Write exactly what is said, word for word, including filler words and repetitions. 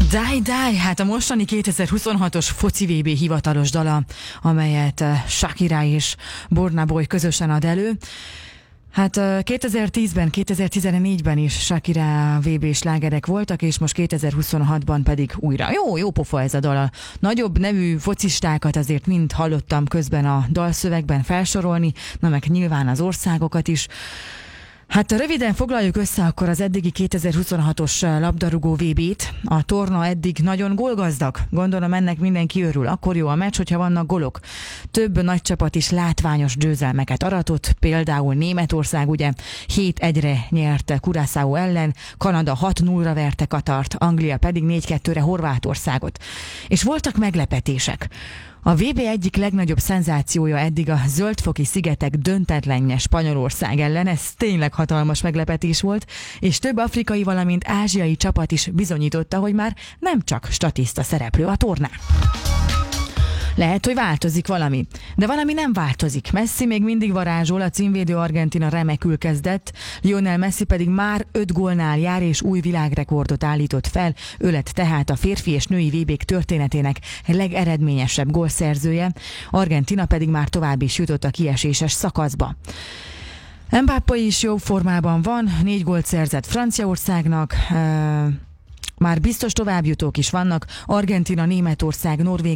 Die, die, hát a mostani kétezer-huszonhatos foci vé bé hivatalos dala, amelyet Shakira és Burna Boy közösen ad elő. Hát kétezer-tízben, kétezer-tizennégyben is Shakira vé bé slágerek voltak, és most kétezer-huszonhatban pedig újra. Jó, jó pofa ez a dal. A nagyobb nevű focistákat azért mind hallottam közben a dalszövegben felsorolni, na meg nyilván az országokat is. Hát röviden foglaljuk össze akkor az eddigi kétezer-huszonhatos labdarúgó vé bét. A torna eddig nagyon gólgazdag. Gondolom ennek mindenki örül. Akkor jó a meccs, hogyha vannak golok. Több nagy csapat is látványos győzelmeket aratott. Például Németország ugye hét egyre nyert Curaçao ellen, Kanada hat nullra verte Katart, Anglia pedig négy kettőre Horvátországot. És voltak meglepetések. A vé bé egyik legnagyobb szenzációja eddig a Zöld-foki szigetek döntetlenje Spanyolország ellen, ez tényleg hatalmas meglepetés volt, és több afrikai, valamint ázsiai csapat is bizonyította, hogy már nem csak statiszta szereplő a tornán. Lehet, hogy változik valami, de valami nem változik. Messi még mindig varázsol, a címvédő Argentína remekül kezdett, Lionel Messi pedig már öt gólnál jár és új világrekordot állított fel, ő lett tehát a férfi és női vé bék történetének legeredményesebb gólszerzője, Argentína pedig már tovább is jutott a kieséses szakaszba. Mbappé is jó formában van, négy gólt szerzett Franciaországnak, uh, már biztos továbbjutók is vannak, Argentína, Németország, Norvégia,